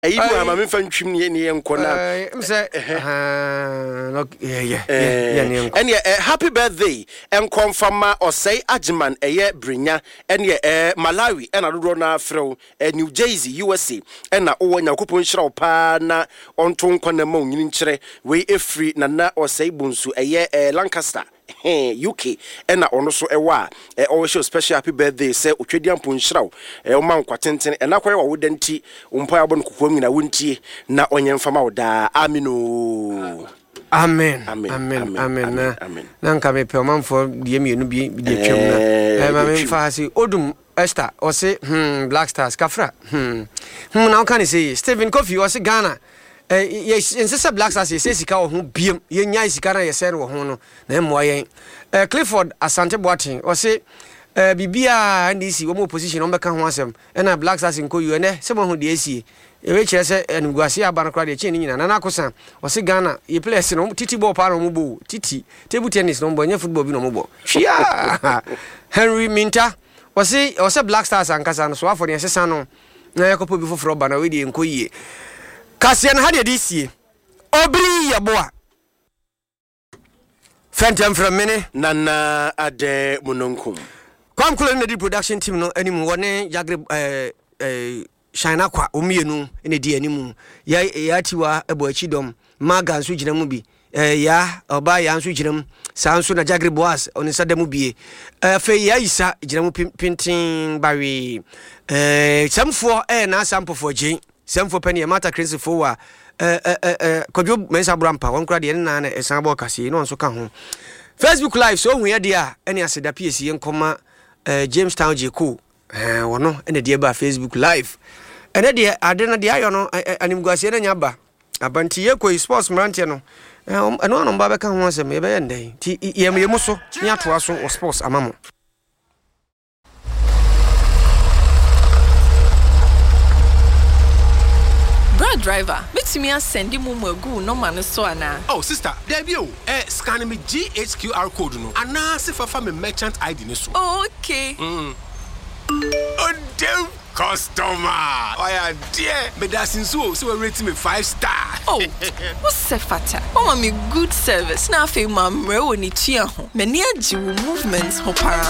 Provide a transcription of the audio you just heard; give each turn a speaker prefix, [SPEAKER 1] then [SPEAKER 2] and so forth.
[SPEAKER 1] Ayibu ama me fa ntwim ne enko na happy birthday enko fama Osei Ajiman Brinya Malawi ena dodo na frɛw New Jersey USA ena owonya kopon hira opa na onto nkwa na ma onyini nkyere we efri na Osei Bunsu Lancaster UK ena ono so ewa show special happy birthday say otwediampo nhiraw o man kwatenten ena kware wa wodanti umpa ya bon kokom nyina wontie na onyemfama woda amino
[SPEAKER 2] Amen. Na nka me pe omanfo die mienu bi die twem na ma me fa hasi odum Esther o se Black Stars kafra na kan say Stephen Kofi o se Ghana yes insisa Black Stars say sika wo ho biem ye nya sika na ye se wo ho no na mo yen Clifford Asante Boatin o se bibia ndisi wo mo position o be kan ho asem na Black Stars nko yu ne se mo ho de asi ewe chere se enguase aba kra de che ni nyina na akosan o se Ghana ye players no titi ball pa no mo bo titi table tennis no bo nya football bi no mo bo hia Henry Minta o se Black Stars ankasa no so afọ de sesa no na yakopo bi foforo ba na we de nko yie Kasian ha de disie obri yaboa Phantom from mene
[SPEAKER 1] nana ade munonkum
[SPEAKER 2] kwamkulo na di production team no animu wone Jagre Shine Aqua omienu ene di animu ya tiwa ebo achidom maga nso gina mu bi ya oba ya nso gina mu sanso na Jagre Boas oni sademu bie fe ya isa gina mu pintin bawe samfo na sampofo gin semfo pani mata crazy for kodwo mensa brampa won kra de na esan bo kase no nso ka ho Facebook live so hu ye dia ene aseda PSC enkoma Jamestown Jeko wono ene de ba Facebook live ene de ade na de ayo no animguase na nyaba abanti ye ko sports mrantie no eno no mba be ka ho asem ye be ndai ti ye muso ni atoa so sports amamo
[SPEAKER 3] driver, bet me send him go no man so ana.
[SPEAKER 4] Oh sister, there be scan me GHQR code no. Ana se fa me merchant ID ne so.
[SPEAKER 3] Oh, okay.
[SPEAKER 4] Oh damn customer. Oh yeah, dear. Me da sinso so we rate me 5 star.
[SPEAKER 3] Oh, what's se fata? Oh me good service. Na fe mamre woni tua ho. Me ne agi movements ho para.